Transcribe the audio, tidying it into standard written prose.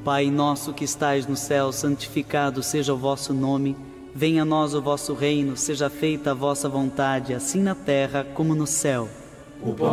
Pai nosso que estais no céu, santificado seja o vosso nome. Venha a nós o vosso reino, seja feita a vossa vontade, assim na terra como no céu.